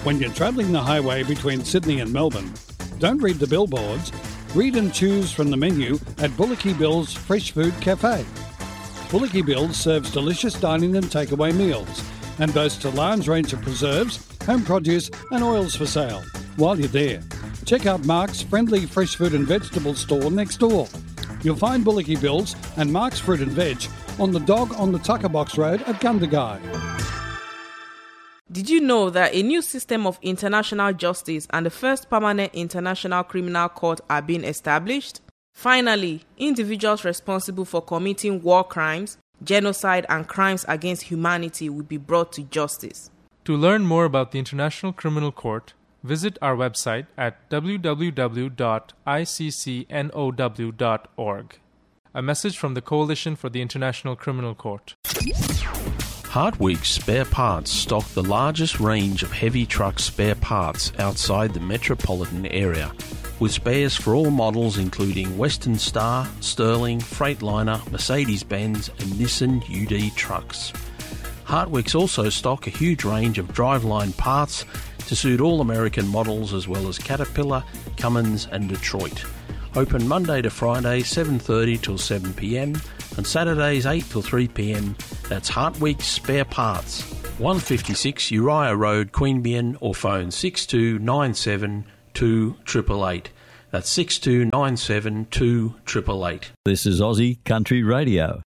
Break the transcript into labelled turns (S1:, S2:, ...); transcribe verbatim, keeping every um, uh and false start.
S1: When you're travelling the highway between Sydney and Melbourne, don't read the billboards. Read and choose from the menu at Bullocky Bill's Fresh Food Cafe. Bullocky Bill's serves delicious dining and takeaway meals and boasts a large range of preserves, home produce and oils for sale. While you're there, check out Mark's friendly fresh fruit and vegetable store next door. You'll find Bullocky Bill's and Mark's Fruit and Veg on the Dog on the Tucker Box Road at Gundagai.
S2: Did you know that a new system of international justice and the first permanent international criminal court are being established? Finally, individuals responsible for committing war crimes, genocide and crimes against humanity will be brought to justice.
S3: To learn more about the International Criminal Court, visit our website at w w w dot i c c n o w dot org. A message from the Coalition for the International Criminal Court.
S4: Hartwig Spare Parts stock the largest range of heavy truck spare parts outside the metropolitan area, with spares for all models including Western Star, Sterling, Freightliner, Mercedes-Benz and Nissan U D trucks. Hartwigs also stock a huge range of driveline parts to suit all American models as well as Caterpillar, Cummins and Detroit. Open Monday to Friday seven thirty till seven p m and Saturdays eight till three p m. That's Hartwig Spare Parts, one fifty-six Uriah Road, Queanbeyan, or phone six two nine seven two eight eight eight. That's six two nine seven two eight eight eight.
S5: This is Aussie Country Radio.